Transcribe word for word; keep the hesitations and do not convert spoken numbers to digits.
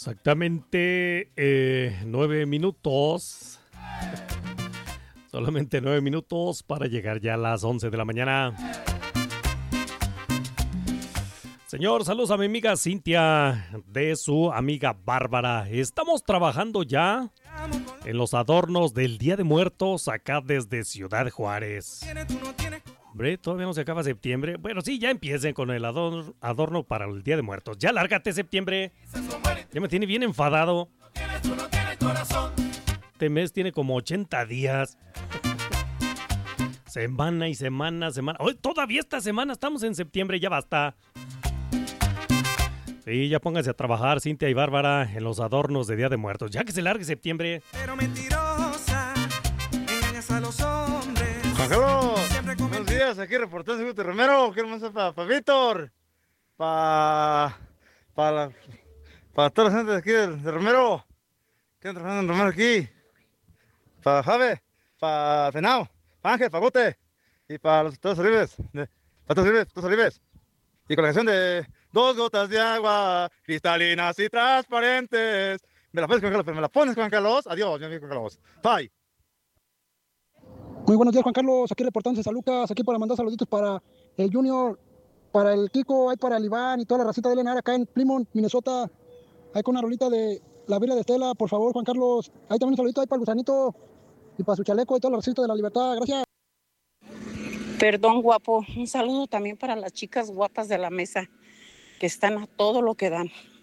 Exactamente eh, nueve minutos. Solamente nueve minutos para llegar ya a las once de la mañana. Señor, saludos a mi amiga Cintia de su amiga Bárbara. Estamos trabajando ya en los adornos del Día de Muertos acá desde Ciudad Juárez. Hombre, todavía no se acaba septiembre. Bueno, sí, ya empiecen con el adorno, adorno para el Día de Muertos. Ya lárgate septiembre. Ya me tiene bien enfadado. Este mes tiene como ochenta días. Semana y semana, semana. Hoy todavía esta semana estamos en septiembre, ya basta. Sí, ya pónganse a trabajar, Cintia y Bárbara, en los adornos de Día de Muertos. Ya que se largue septiembre. Pero mentirosa, engañas a los hombres. Juan Carlos, buenos días, aquí reportando Guti Romero. ¿Qué más para pa Víctor? Para pa la, pa toda la gente de aquí de, de Romero. ¿Qué andan trabajando en Romero aquí? Para Jave, para Fenao, para Ángel, para Bote. Y para los todos Olives. Para todos Olives, todos Olives. Y con la canción de dos gotas de agua, cristalinas y transparentes. Me la pones, Juan Carlos, me la pones, Juan Carlos. Adiós, mi amigo Juan Carlos. Bye. Muy buenos días, Juan Carlos. Aquí reportándose San Lucas, aquí para mandar saluditos para el Junior, para el Kiko, ahí para el Iván y toda la racita de Lenar acá en Plymouth, Minnesota. Ahí con una rolita de la Biblia de Estela, por favor, Juan Carlos. Ahí también un saludito ahí para el Gusanito y para su chaleco y toda la racita de la Libertad. Gracias. Perdón, guapo. Un saludo también para las chicas guapas de la mesa, que están a todo lo que dan.